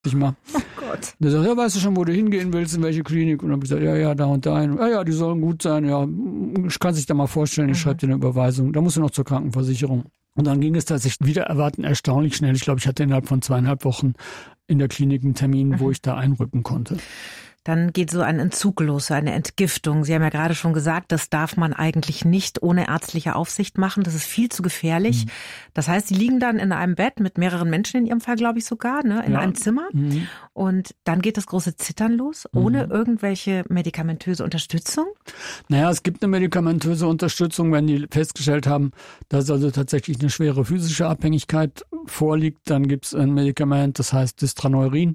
ich mal. Oh Gott. Der sagt, ja, weißt du schon, wo du hingehen willst, in welche Klinik? Und dann habe ich gesagt, ja, da und da. Ja, die sollen gut sein. Ja, ich kann sich da mal vorstellen, ich schreibe dir eine Überweisung. Da musst du noch zur Krankenversicherung. Und dann ging es tatsächlich wieder erwarten erstaunlich schnell. Ich glaube, ich hatte innerhalb von 2,5 Wochen in der Klinik einen Termin, wo ich da einrücken konnte. Dann geht so ein Entzug los, so eine Entgiftung. Sie haben ja gerade schon gesagt, das darf man eigentlich nicht ohne ärztliche Aufsicht machen. Das ist viel zu gefährlich. Das heißt, Sie liegen dann in einem Bett mit mehreren Menschen, in Ihrem Fall glaube ich sogar, ne, in einem Zimmer. Und dann geht das große Zittern los, ohne irgendwelche medikamentöse Unterstützung? Naja, es gibt eine medikamentöse Unterstützung, wenn die festgestellt haben, dass also tatsächlich eine schwere physische Abhängigkeit vorliegt. Dann gibt es ein Medikament, das heißt Distraneurin.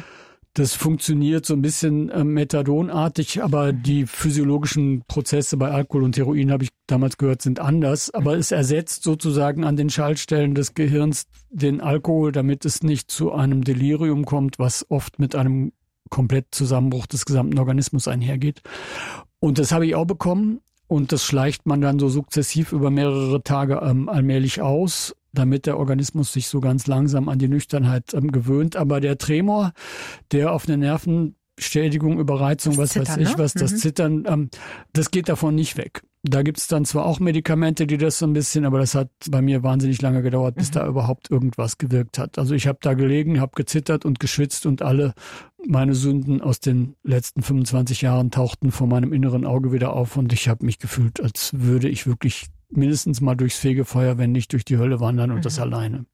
Das funktioniert so ein bisschen methadonartig, aber die physiologischen Prozesse bei Alkohol und Heroin, habe ich damals gehört, sind anders. Aber es ersetzt sozusagen an den Schaltstellen des Gehirns den Alkohol, damit es nicht zu einem Delirium kommt, was oft mit einem Komplettzusammenbruch des gesamten Organismus einhergeht. Und das habe ich auch bekommen. Und das schleicht man dann so sukzessiv über mehrere Tage allmählich aus, damit der Organismus sich so ganz langsam an die Nüchternheit gewöhnt. Aber der Tremor, der auf eine Nervenschädigung, Überreizung, das was Zittern, weiß ich ne? was, das Zittern, das geht davon nicht weg. Da gibt's dann zwar auch Medikamente, die das so ein bisschen, aber das hat bei mir wahnsinnig lange gedauert, bis da überhaupt irgendwas gewirkt hat. Also ich habe da gelegen, habe gezittert und geschwitzt und alle meine Sünden aus den letzten 25 Jahren tauchten vor meinem inneren Auge wieder auf und ich habe mich gefühlt, als würde ich wirklich mindestens mal durchs Fegefeuer, wenn nicht durch die Hölle wandern und das alleine.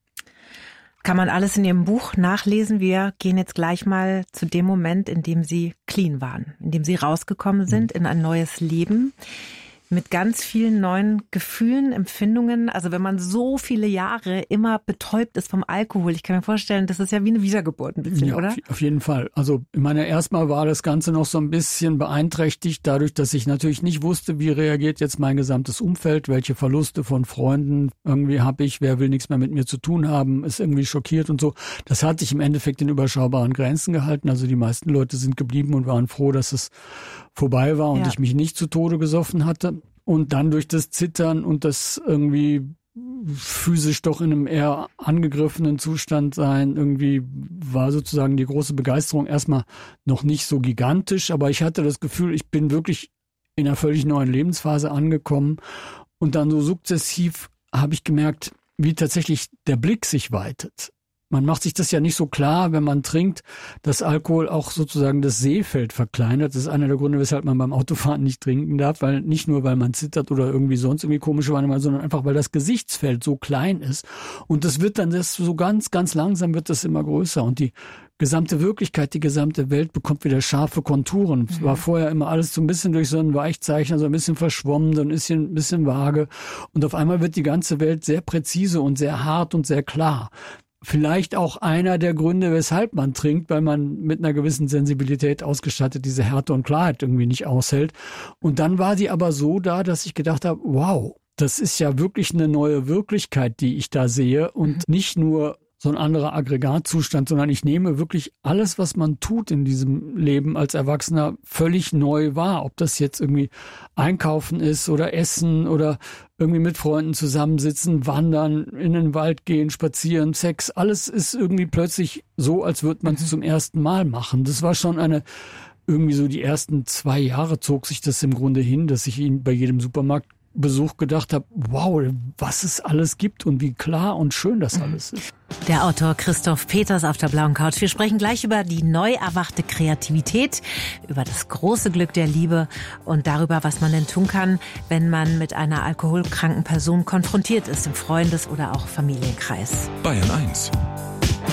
Kann man alles in Ihrem Buch nachlesen. Wir gehen jetzt gleich mal zu dem Moment, in dem Sie clean waren, in dem Sie rausgekommen sind in ein neues Leben. Mit ganz vielen neuen Gefühlen, Empfindungen. Also wenn man so viele Jahre immer betäubt ist vom Alkohol, ich kann mir vorstellen, das ist ja wie eine Wiedergeburt ein bisschen, ja, oder? Auf jeden Fall. Also ich meine, erstmal war das Ganze noch so ein bisschen beeinträchtigt, dadurch, dass ich natürlich nicht wusste, wie reagiert jetzt mein gesamtes Umfeld, welche Verluste von Freunden irgendwie habe ich, wer will nichts mehr mit mir zu tun haben, ist irgendwie schockiert und so. Das hatte ich im Endeffekt in überschaubaren Grenzen gehalten. Also die meisten Leute sind geblieben und waren froh, dass es vorbei war und ich mich nicht zu Tode gesoffen hatte. Und dann durch das Zittern und das irgendwie physisch doch in einem eher angegriffenen Zustand sein, irgendwie war sozusagen die große Begeisterung erstmal noch nicht so gigantisch, aber ich hatte das Gefühl, ich bin wirklich in einer völlig neuen Lebensphase angekommen und dann so sukzessiv habe ich gemerkt, wie tatsächlich der Blick sich weitet. Man macht sich das ja nicht so klar, wenn man trinkt, dass Alkohol auch sozusagen das Sehfeld verkleinert. Das ist einer der Gründe, weshalb man beim Autofahren nicht trinken darf, weil nicht nur, weil man zittert oder irgendwie sonst irgendwie komische Wahrnehmung, sondern einfach, weil das Gesichtsfeld so klein ist. Und das wird dann so ganz, ganz langsam wird das immer größer und die gesamte Wirklichkeit, die gesamte Welt bekommt wieder scharfe Konturen. Es war vorher immer alles so ein bisschen durch so einen Weichzeichner, so ein bisschen verschwommen, so ein bisschen vage. Und auf einmal wird die ganze Welt sehr präzise und sehr hart und sehr klar. Vielleicht auch einer der Gründe, weshalb man trinkt, weil man mit einer gewissen Sensibilität ausgestattet diese Härte und Klarheit irgendwie nicht aushält. Und dann war die aber so da, dass ich gedacht habe, wow, das ist ja wirklich eine neue Wirklichkeit, die ich da sehe und nicht nur so ein anderer Aggregatzustand, sondern ich nehme wirklich alles, was man tut in diesem Leben als Erwachsener, völlig neu wahr. Ob das jetzt irgendwie einkaufen ist oder essen oder irgendwie mit Freunden zusammensitzen, wandern, in den Wald gehen, spazieren, Sex. Alles ist irgendwie plötzlich so, als würde man es zum ersten Mal machen. Das war schon irgendwie so die ersten 2 Jahre zog sich das im Grunde hin, dass ich ihn bei jedem Supermarktbesuch gedacht habe, wow, was es alles gibt und wie klar und schön das alles ist. Der Autor Christoph Peters auf der blauen Couch. Wir sprechen gleich über die neu erwachte Kreativität, über das große Glück der Liebe und darüber, was man denn tun kann, wenn man mit einer alkoholkranken Person konfrontiert ist, im Freundes- oder auch Familienkreis. Bayern 1